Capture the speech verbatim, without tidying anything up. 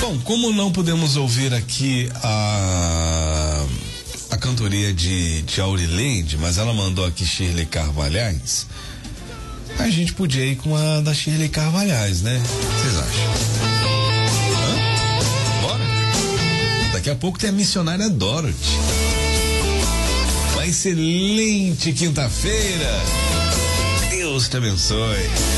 Bom, como não podemos ouvir aqui a, a cantoria de, de Aurileide, mas ela mandou aqui Shirley Carvalhais, a gente podia ir com a da Shirley Carvalhais, né? O que vocês acham? Hã? Bora? Daqui a pouco tem a missionária Dorothy. Uma excelente quinta-feira. Deus te abençoe.